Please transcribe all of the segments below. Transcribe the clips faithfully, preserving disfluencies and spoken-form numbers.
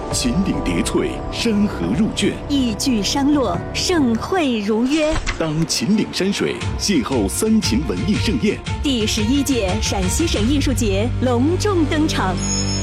秦岭叠翠，山河入卷， 一举商洛，盛会如约。 当秦岭山水邂逅三秦文艺盛宴， 第十一届陕西省艺术节隆重登场。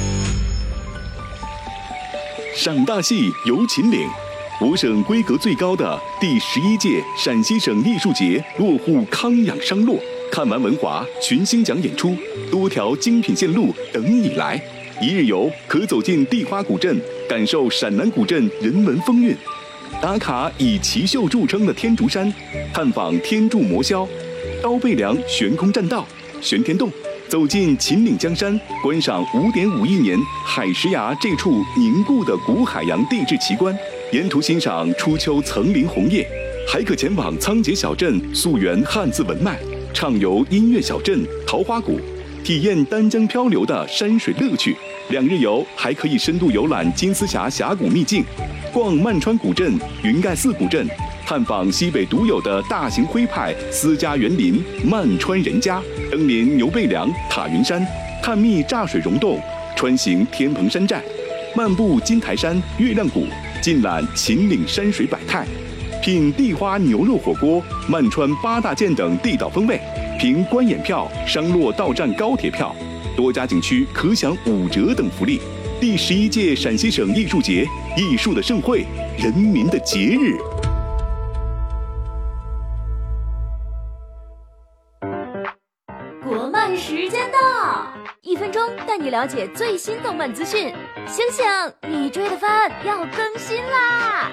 赏大戏游秦岭，我省规格最高的第十一届陕西省艺术节落户康养商洛，看完文华群星奖演出，多条精品线路等你来。一日游可走进地花古镇，感受陕南古镇人文风韵；打卡以奇秀著称的天竺山，探访天柱魔霄；刀背梁悬空栈道、玄天洞，走进秦岭江山，观赏五点五亿年海石崖这处凝固的古海洋地质奇观，沿途欣赏初秋层林红叶，还可前往仓颉小镇溯源汉字文脉，畅游音乐小镇桃花谷，体验丹江漂流的山水乐趣。两日游还可以深度游览金丝峡峡谷秘境，逛曼川古镇、云盖寺古镇，探访西北独有的大型徽派私家园林曼川人家，登临牛背梁、塔云山，探秘炸水溶洞，穿行天蓬山寨，漫步金台山、月亮谷，尽览秦岭山水百态，品地花牛肉火锅、曼川八大件等地道风味，凭观演票、商洛到站高铁票。多家景区可享五折等福利。第十一届陕西省艺术节，艺术的盛会，人民的节日。 国漫时间到，一分钟带你了解最新动漫资讯。醒醒，你追的番要更新啦！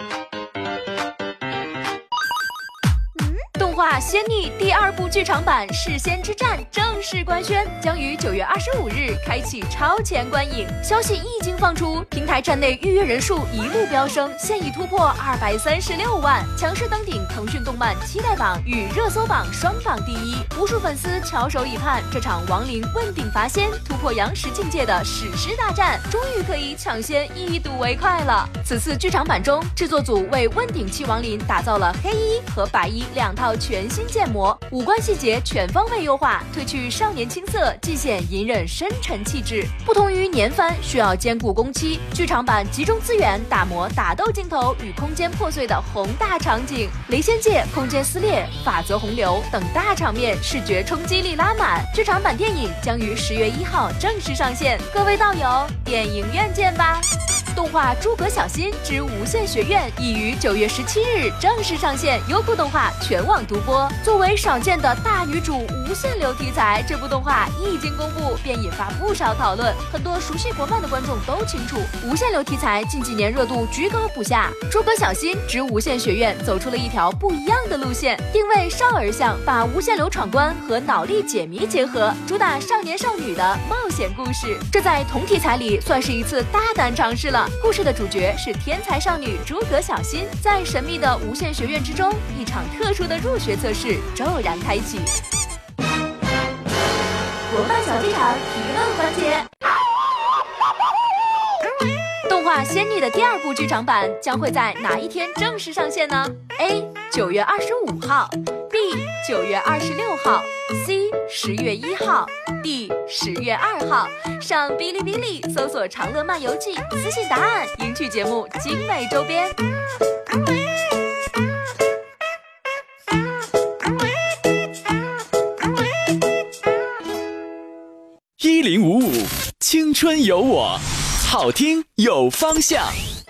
动画《仙逆》第二部剧场版《弑仙之战》正式官宣，将于九月二十五日开启超前观影。消息一经放出，平台站内预约人数一路飙升，现已突破二百三十六万，强势登顶腾讯动漫期待榜与热搜榜双榜第一。无数粉丝翘首以盼，这场亡灵问鼎伐仙、突破阳石境界的史诗大战，终于可以抢先一睹为快了。此次剧场版中，制作组为问鼎期亡灵打造了黑衣和白衣两套全新建模，五官细节全方位优化，褪去少年青涩，尽显隐忍深沉气质。不同于年番需要兼顾工期，剧场版集中资源打磨打斗镜头与空间破碎的宏大场景，雷仙界空间撕裂、法则洪流等大场面视觉冲击力拉满。剧场版电影将于十月一号正式上线，各位道友，电影院见吧！动画《诸葛小新之无限学院》已于九月十七日正式上线，优酷动画全网独播。作为少见的大女主无限流题材，这部动画一经公布便引发不少讨论。很多熟悉国漫的观众都清楚，无限流题材近几年热度居高不下。诸葛小新之无限学院走出了一条不一样的路线，定位少儿向，把无限流闯关和脑力解谜结合，主打少年少女的冒险故事。这在同题材里算是一次大胆尝试了。故事的主角是天才少女诸葛小新，在神秘的无限学院之中，一场特殊的入学测试骤然开启。国漫小剧场提问环节。动画《仙逆》的第二部剧场版将会在哪一天正式上线呢 ？A. 九月二十五号 ，B. 九月二十六号 ，C. 十月一号 ，D. 十月二号。上哔哩哔哩搜索“长乐漫游记”，私信答案，赢取节目精美周边。 一零五五，青春有我，好听有方向。